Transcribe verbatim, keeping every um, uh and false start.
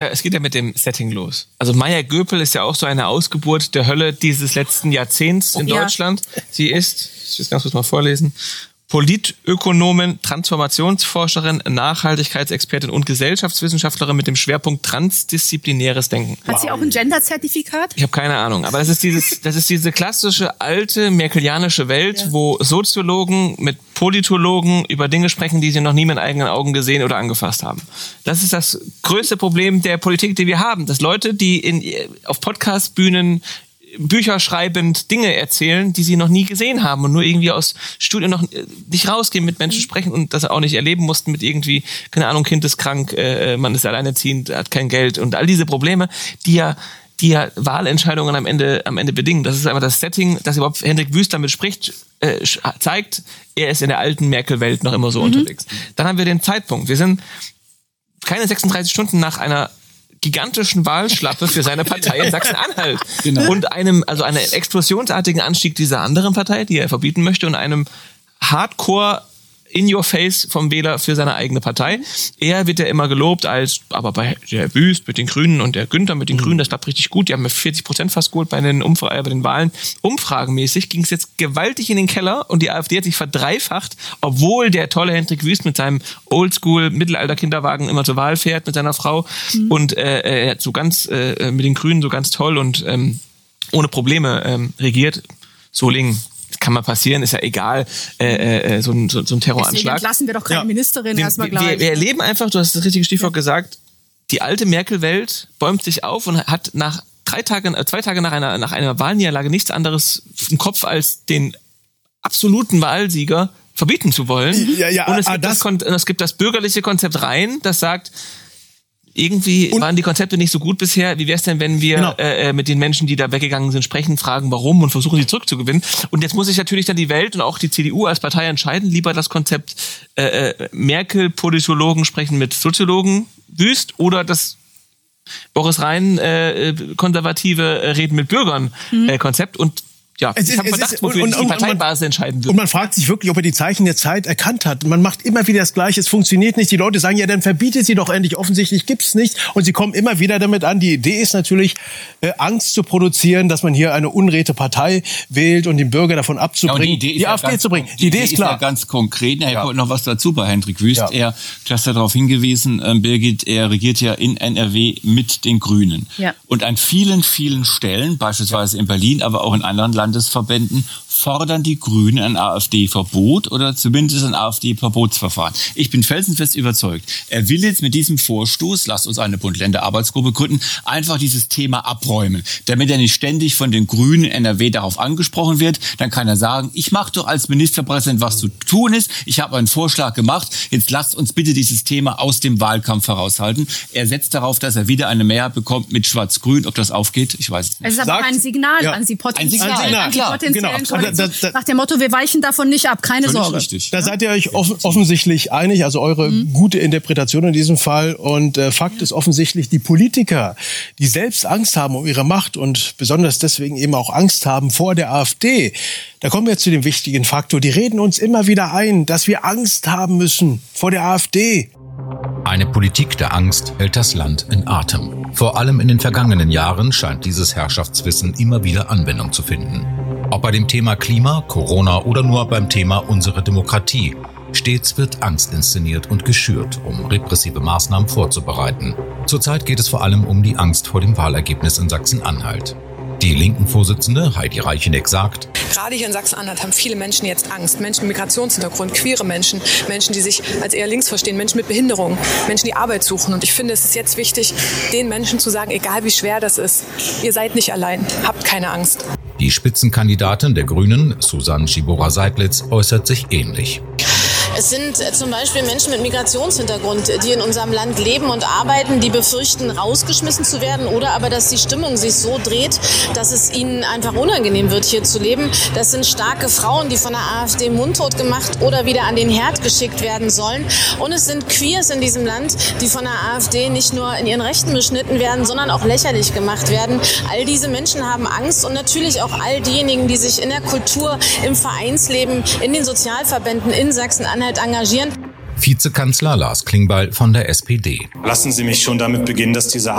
es geht ja mit dem Setting los. Also Maya Göpel ist ja auch so eine Ausgeburt der Hölle dieses letzten Jahrzehnts in ja. Deutschland. Sie ist, ich will es ganz kurz mal vorlesen, Politökonomin, Transformationsforscherin, Nachhaltigkeitsexpertin und Gesellschaftswissenschaftlerin mit dem Schwerpunkt transdisziplinäres Denken. Hat wow. sie auch ein Gender-Zertifikat? Ich habe keine Ahnung, aber das ist dieses, das ist diese klassische alte merkelianische Welt, ja. wo Soziologen mit Politologen über Dinge sprechen, die sie noch nie mit eigenen Augen gesehen oder angefasst haben. Das ist das größte Problem der Politik, die wir haben, dass Leute, die in, auf Podcast-Bühnen Bücher schreibend Dinge erzählen, die sie noch nie gesehen haben und nur irgendwie aus Studien noch nicht rausgehen, mit Menschen sprechen und das auch nicht erleben mussten mit irgendwie, keine Ahnung, Kind ist krank, äh, man ist alleinerziehend, hat kein Geld und all diese Probleme, die ja die ja Wahlentscheidungen am Ende am Ende bedingen. Das ist einfach das Setting, dass überhaupt Hendrik Wüst damit spricht, äh, zeigt, er ist in der alten Merkel-Welt noch immer so mhm. unterwegs. Dann haben wir den Zeitpunkt. Wir sind keine sechsunddreißig Stunden nach einer gigantischen Wahlschlappe für seine Partei in Sachsen-Anhalt. Genau. Und einem, also einem explosionsartigen Anstieg dieser anderen Partei, die er verbieten möchte, und einem Hardcore in your face vom Wähler für seine eigene Partei. Er wird ja immer gelobt als, aber bei der Wüst mit den Grünen und der Günther mit den mhm. Grünen, das klappt richtig gut. Die haben ja vierzig Prozent fast geholt bei den, Umfra- äh, bei den Wahlen. Umfragenmäßig ging es jetzt gewaltig in den Keller und die AfD hat sich verdreifacht, obwohl der tolle Hendrik Wüst mit seinem Oldschool-Mittelalter-Kinderwagen immer zur Wahl fährt mit seiner Frau mhm. und äh, er hat so ganz äh, mit den Grünen so ganz toll und ähm, ohne Probleme ähm, regiert. Solingen. Kann mal passieren, ist ja egal, äh, äh, so, ein, so, so ein Terroranschlag. Deswegen entlassen wir doch keine ja. Ministerin wir, erstmal gleich. Wir, wir erleben einfach, du hast das richtige Stichwort ja. gesagt, die alte Merkel-Welt bäumt sich auf und hat nach drei Tagen, äh, zwei Tage nach einer, nach einer Wahlniederlage nichts anderes im Kopf als den absoluten Wahlsieger verbieten zu wollen. Ja, ja, und es gibt das, das, es gibt das bürgerliche Konzept rein, das sagt, irgendwie und waren die Konzepte nicht so gut bisher. Wie wäre es denn, wenn wir genau. äh, mit den Menschen, die da weggegangen sind, sprechen, fragen, warum und versuchen, sie zurückzugewinnen? Und jetzt muss sich natürlich dann die Welt und auch die C D U als Partei entscheiden, lieber das Konzept äh, Merkel, Politologen sprechen mit Soziologen, Wüst, oder das Boris Rhein, äh, konservative äh, reden mit Bürgern mhm. äh, Konzept. Und ja, es ich habe Verdacht, wofür sich die Parteibasis entscheiden wird. Und man fragt sich wirklich, ob er die Zeichen der Zeit erkannt hat. Man macht immer wieder das Gleiche, es funktioniert nicht. Die Leute sagen, ja, dann verbietet sie doch endlich. Offensichtlich gibt's nicht. Und sie kommen immer wieder damit an. Die Idee ist natürlich, äh, Angst zu produzieren, dass man hier eine unrete Partei wählt und den Bürger davon abzubringen, ja, die, Idee die ja AfD ganz, zu bringen. Die, die Idee, Idee ist klar. Ja ganz konkret. Er ja. kommt noch was dazu bei Hendrik Wüst. Ja. Er, du hast ja darauf hingewiesen, äh, Birgit, er regiert ja in N R W mit den Grünen. Ja. Und an vielen, vielen Stellen, beispielsweise in Berlin, aber auch in anderen Landesverbänden, fordern die Grünen ein AfD-Verbot oder zumindest ein AfD-Verbotsverfahren. Ich bin felsenfest überzeugt, er will jetzt mit diesem Vorstoß, lasst uns eine Bund-Länder-Arbeitsgruppe gründen, einfach dieses Thema abräumen, damit er nicht ständig von den Grünen in N R W darauf angesprochen wird. Dann kann er sagen, ich mache doch als Ministerpräsident, was zu tun ist. Ich habe einen Vorschlag gemacht. Jetzt lasst uns bitte dieses Thema aus dem Wahlkampf heraushalten. Er setzt darauf, dass er wieder eine Mehrheit bekommt mit Schwarz-Grün. Ob das aufgeht, ich weiß es nicht. Es ist aber Sagt, ein Signal ja, an Sie potenziell. Ein Signal, Signal an die klar, potenziellen genau. Da, da, nach dem Motto, wir weichen davon nicht ab, keine Sorge. Richtig. Da seid ihr euch off- offensichtlich einig, also eure mhm. gute Interpretation in diesem Fall. Und äh, Fakt ja. ist offensichtlich, die Politiker, die selbst Angst haben um ihre Macht und besonders deswegen eben auch Angst haben vor der AfD, da kommen wir zu dem wichtigen Faktor, die reden uns immer wieder ein, dass wir Angst haben müssen vor der AfD. Eine Politik der Angst hält das Land in Atem. Vor allem in den vergangenen Jahren scheint dieses Herrschaftswissen immer wieder Anwendung zu finden. Ob bei dem Thema Klima, Corona oder nur beim Thema unsere Demokratie. Stets wird Angst inszeniert und geschürt, um repressive Maßnahmen vorzubereiten. Zurzeit geht es vor allem um die Angst vor dem Wahlergebnis in Sachsen-Anhalt. Die Linken-Vorsitzende Heidi Reicheneck sagt: Gerade hier in Sachsen-Anhalt haben viele Menschen jetzt Angst. Menschen mit Migrationshintergrund, queere Menschen, Menschen, die sich als eher links verstehen, Menschen mit Behinderung, Menschen, die Arbeit suchen. Und ich finde, es ist jetzt wichtig, den Menschen zu sagen, egal wie schwer das ist, ihr seid nicht allein, habt keine Angst. Die Spitzenkandidatin der Grünen, Susanne Schibora-Seidlitz, äußert sich ähnlich. Es sind zum Beispiel Menschen mit Migrationshintergrund, die in unserem Land leben und arbeiten, die befürchten, rausgeschmissen zu werden oder aber, dass die Stimmung sich so dreht, dass es ihnen einfach unangenehm wird, hier zu leben. Das sind starke Frauen, die von der AfD mundtot gemacht oder wieder an den Herd geschickt werden sollen. Und es sind Queers in diesem Land, die von der AfD nicht nur in ihren Rechten beschnitten werden, sondern auch lächerlich gemacht werden. All diese Menschen haben Angst und natürlich auch all diejenigen, die sich in der Kultur, im Vereinsleben, in den Sozialverbänden in Sachsen-Anhalt engagieren. Vizekanzler Lars Klingbeil von der S P D. Lassen Sie mich schon damit beginnen, dass diese